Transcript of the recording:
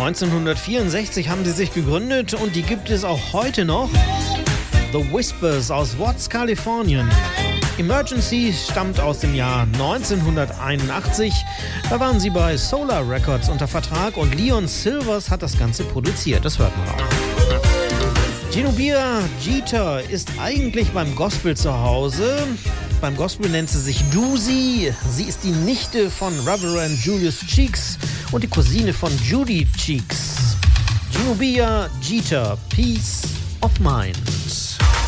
1964 haben sie sich gegründet und die gibt es auch heute noch. The Whispers aus Watts, Kalifornien. Emergency stammt aus dem Jahr 1981. Da waren sie bei Solar Records unter Vertrag und Leon Silvers hat das Ganze produziert. Das hört man auch. Genovia Jeter ist eigentlich beim Gospel zu Hause. Beim Gospel nennt sie sich Doozy. Sie ist die Nichte von Reverend Julius Cheeks und die Cousine von Judy Cheeks. Genovia Jeter, Peace of Mind.